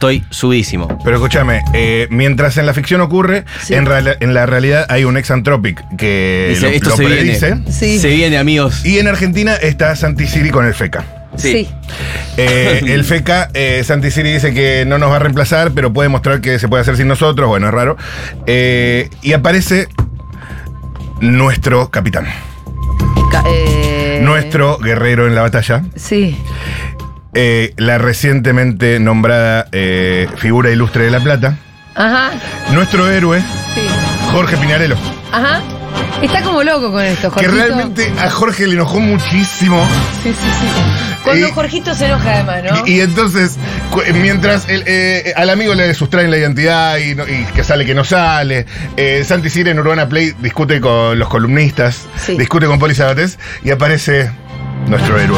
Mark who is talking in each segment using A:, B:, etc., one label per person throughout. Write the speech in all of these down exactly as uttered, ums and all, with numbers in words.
A: estoy subísimo.
B: Pero escúchame, eh, mientras en la ficción ocurre,
C: Sí.
B: en, real- en la realidad hay un ex-antropic que
A: Dice,
B: lo,
A: esto
B: lo
A: se
B: predice.
A: viene.
C: Sí.
A: Se viene, amigos.
B: Y en Argentina está Santi Siri con el FECA.
C: Sí.
B: Eh, el FECA, eh, Santi Siri dice que no nos va a reemplazar, pero puede mostrar que se puede hacer sin nosotros. Bueno, es raro. Eh, y aparece nuestro capitán.
C: Ca- eh,
B: Nuestro guerrero en la batalla.
C: Sí.
B: Eh, la recientemente nombrada eh, figura ilustre de La Plata.
C: Ajá.
B: Nuestro héroe,
C: Sí.
B: Jorge Pinarello.
C: Ajá. Está como loco con esto,
B: Que
C: Jorgito.
B: realmente a Jorge le enojó muchísimo.
C: Sí, sí, sí. Cuando
B: Y-
C: Jorgito se enoja además, ¿no?
B: Y, y entonces, cu- mientras el, eh, al amigo le sustraen la identidad y, no- y que sale que no sale, eh, Santi Siri en Urbana Play discute con los columnistas,
C: Sí.
B: discute con Poli Sabatés y aparece nuestro héroe.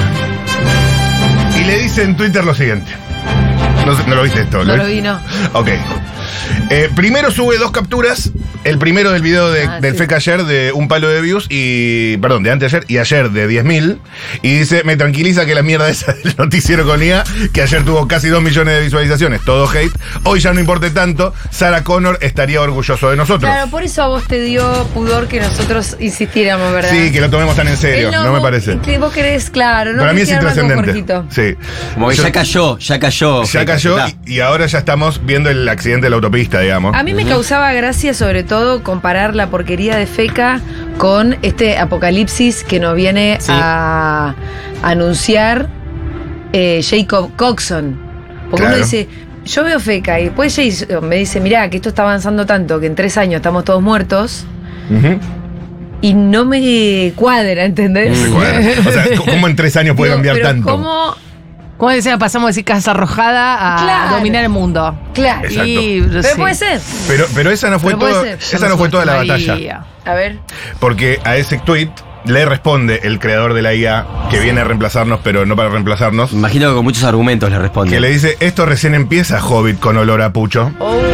B: Y le dice en Twitter lo siguiente. No, sé- no lo viste esto,
C: No lo
B: viste?
C: vi, no.
B: Ok. Eh, primero sube dos capturas. El primero del video de-
C: Ah,
B: del
C: sí.
B: FECA ayer de un palo de views y. Perdón, de anteayer y ayer de diez mil. Y dice: me tranquiliza que la mierda esa del noticiero con I A, que ayer tuvo casi dos millones de visualizaciones, todo hate. Hoy ya no importe tanto. Sarah Connor estaría orgulloso de nosotros.
C: Claro, por eso a vos te dio pudor que nosotros insistiéramos, ¿verdad?
B: Sí, que lo tomemos tan en serio,
C: Él
B: no, me
C: vos-
B: parece.
C: que vos querés, claro, no
B: Para mí es
C: querés quedar mal con
B: intrascendente.
C: Jorgito.
B: Sí.
A: Como que
B: Yo-
A: ya cayó, ya cayó.
B: ya
A: Feca,
B: cayó
A: ya está.
B: y, y ahora ya estamos viendo el accidente de la autopista, digamos.
C: A mí me causaba gracia, sobre todo, comparar la porquería de FECA con este apocalipsis que nos viene
A: Sí.
C: a anunciar eh, Jacob Coxon. Porque
B: Claro.
C: uno dice, yo veo FECA y después Jason me dice, mirá, que esto está avanzando tanto que en tres años estamos todos muertos
B: Ujú.
C: y no me cuadra, ¿entendés?
B: Me cuadra. O sea, ¿cómo en tres años puede
C: Digo,
B: cambiar
C: pero
B: tanto?
C: ¿cómo?
D: Como decía, pasamos de decir casa arrojada a
C: Claro.
D: dominar el mundo.
C: Claro.
B: Exacto.
D: Y,
C: Pero
D: sí.
C: puede ser.
B: Pero, pero esa no fue
C: Pero puede
B: todo,
C: ser.
B: esa no fue toda la batalla.
D: María.
C: A ver.
B: Porque a ese tweet le responde el creador de la I A que viene a reemplazarnos, pero no para reemplazarnos.
A: Imagino que con muchos argumentos le responde.
B: Que le dice, esto recién empieza, Hobbit, con olor a pucho.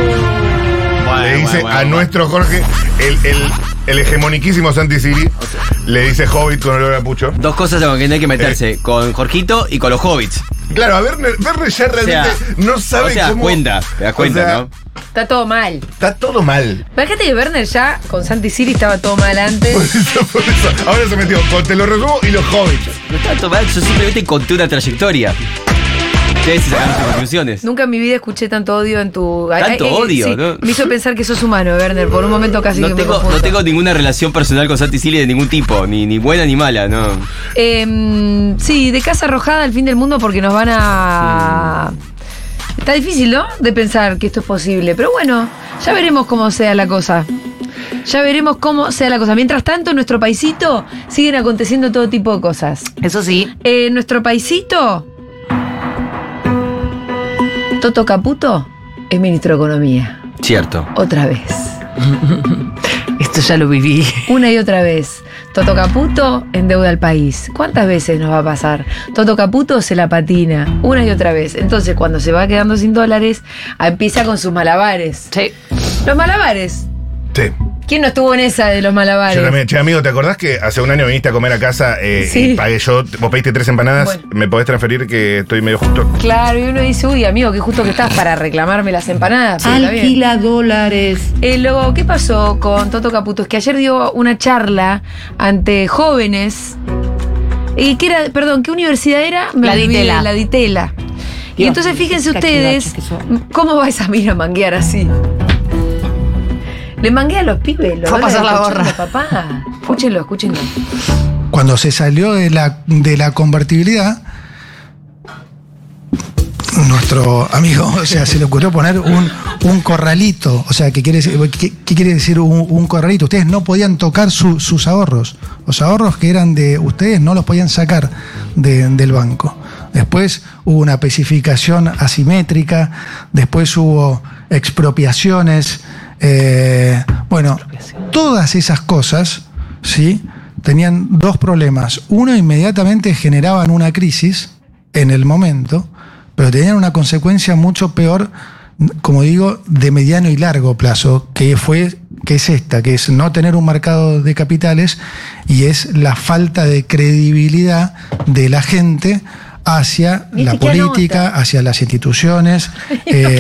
B: Le dice a nuestro Jorge, el, el, el hegemoniquísimo Santi Siri, le dice Hobbit con olor a pucho.
A: Dos cosas en las que no hay que meterse,
B: Eh.
A: con Jorgito y con los hobbits.
B: Claro, a Werner, Werner ya realmente
A: O sea,
B: no sabe
A: no te das
B: cómo...
A: cuenta, te das
B: o
A: cuenta,
B: sea,
A: ¿no?
C: Está todo mal.
B: Está todo mal.
C: Fíjate que Werner ya con Santi Siri estaba todo mal
B: Por
C: antes.
B: eso, por eso. Ahora se metió con Te lo resumo y los Hobbits.
A: No está todo mal, yo simplemente conté una trayectoria. Ustedes se sacaron sus conclusiones.
C: Nunca en mi vida escuché tanto odio en tu.
A: ¿Tanto odio,
C: sí,
A: no?
C: Me hizo pensar que sos humano, Werner. Por un momento casi
A: No
C: que me
A: tengo,
C: confundo.
A: no tengo ninguna relación personal con Santi Sili de ningún tipo, ni, ni buena ni mala, no.
C: Eh, sí, de casa arrojada al fin del mundo porque nos van a. Está difícil, ¿no? De pensar que esto es posible. Pero bueno, ya veremos cómo sea la cosa. Ya veremos cómo sea la cosa. Mientras tanto, en nuestro paisito siguen aconteciendo todo tipo de cosas.
D: Eso sí.
C: Eh, en nuestro paisito, Toto Caputo es ministro de Economía.
A: Cierto.
C: Otra vez.
D: Esto ya lo viví.
C: Una y otra vez. Toto Caputo endeuda al país. ¿Cuántas veces nos va a pasar? Toto Caputo se la patina. Una y otra vez. Entonces, cuando se va quedando sin dólares, empieza con sus malabares.
D: Sí.
C: Los malabares.
B: Sí.
C: ¿Quién no estuvo en esa de los malabares?
B: Yo también, che, amigo, ¿te acordás que hace un año viniste a comer a casa eh,
C: Sí.
B: y pagué yo? Vos pediste tres empanadas,
C: Bueno.
B: ¿me podés transferir que estoy medio justo?
C: Claro, y uno dice, uy, amigo, qué justo que estás para reclamarme las empanadas. pero está bien.
D: Alquila dólares.
C: Eh, luego, ¿qué pasó con Toto Caputo? Es que ayer dio una charla ante jóvenes. ¿Y qué era? Perdón, ¿qué universidad era? Me
D: La
C: olvidé,
D: Ditela.
C: La Ditela. Y
D: Dios,
C: entonces fíjense
D: cachivaches
C: ustedes
D: que son.
C: cómo va esa mina a manguear así. Le manguea a los pibes. Lo
D: Fue a
C: agarra
D: pasar la
C: del colchón
D: gorra.
C: de papá. Escúchenlo, escúchenlo.
E: Cuando se salió de la, de la convertibilidad, nuestro amigo, o sea, se le ocurrió poner un, un corralito. O sea, ¿qué quiere decir, qué, qué quiere decir un, un corralito? Ustedes no podían tocar su- sus ahorros. Los ahorros que eran de ustedes no los podían sacar de- del banco. Después hubo una especificación asimétrica, después hubo expropiaciones. eh, bueno, todas esas cosas, ¿sí?, tenían dos problemas. Uno, inmediatamente generaban una crisis en el momento, pero tenían una consecuencia mucho peor, como digo, de mediano y largo plazo, que fue, que es esta, que es no tener un mercado de capitales y es la falta de credibilidad de la gente hacia
C: ¿Viste
E: la
C: qué anota?
E: política, hacia las instituciones. eh,